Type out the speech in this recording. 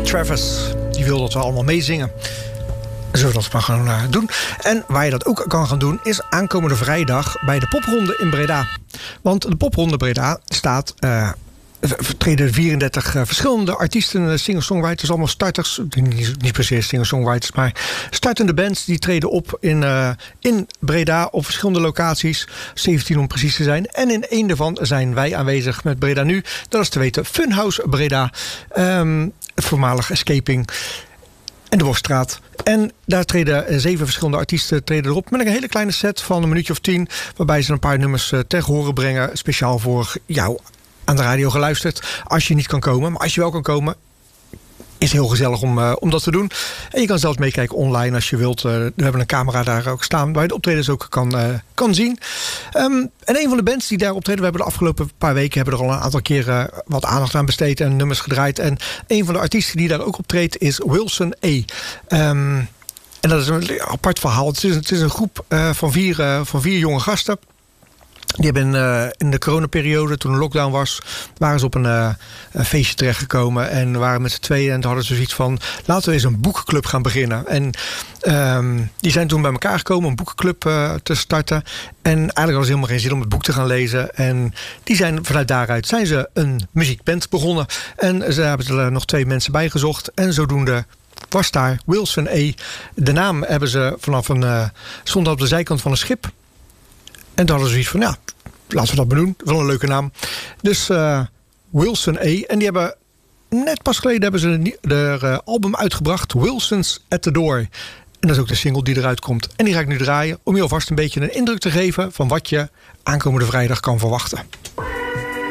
Travis. Die wil dat we allemaal meezingen. Zullen we dat maar gaan doen. En waar je dat ook kan gaan doen is aankomende vrijdag bij de Popronde in Breda. Want de Popronde Breda staat... treden 34 verschillende artiesten, singer-songwriters, allemaal starters. Niet per se singer-songwriters, maar startende bands die treden op in Breda op verschillende locaties. 17 om precies te zijn. En in één daarvan zijn wij aanwezig met Breda Nu. Dat is te weten Funhouse Breda. Het voormalig Escaping. En de Worstraat. En daar treden 7 verschillende artiesten erop. Met een hele kleine set van een minuutje of 10. Waarbij ze een paar nummers ter horen brengen. Speciaal voor jou aan de radio geluisterd. Als je niet kan komen. Maar als je wel kan komen, is heel gezellig om dat te doen. En je kan zelfs meekijken online als je wilt. We hebben een camera daar ook staan waar je de optredens ook kan zien. En een van de bands die daar optreden, we hebben de afgelopen paar weken hebben er al een aantal keren wat aandacht aan besteed en nummers gedraaid. En een van de artiesten die daar ook optreedt is Wilson A. En dat is een apart verhaal. Het is een groep van vier jonge gasten. Die hebben in de coronaperiode, toen er lockdown was, waren ze op een feestje terechtgekomen en waren met z'n tweeën. En toen hadden ze zoiets van, laten we eens een boekenclub gaan beginnen. En die zijn toen bij elkaar gekomen om een boekenclub te starten. En eigenlijk hadden ze helemaal geen zin om het boek te gaan lezen. En vanuit daaruit zijn ze een muziekband begonnen. En ze hebben er nog 2 mensen bij gezocht. En zodoende was daar Wilson A. De naam hebben ze stond op de zijkant van een schip. En toen hadden ze zoiets van, ja, laten we dat maar doen. Wel een leuke naam. Dus Wilson A. En die hebben net pas geleden hebben ze de album uitgebracht. Wilson's at the Door. En dat is ook de single die eruit komt. En die ga ik nu draaien om je alvast een beetje een indruk te geven van wat je aankomende vrijdag kan verwachten.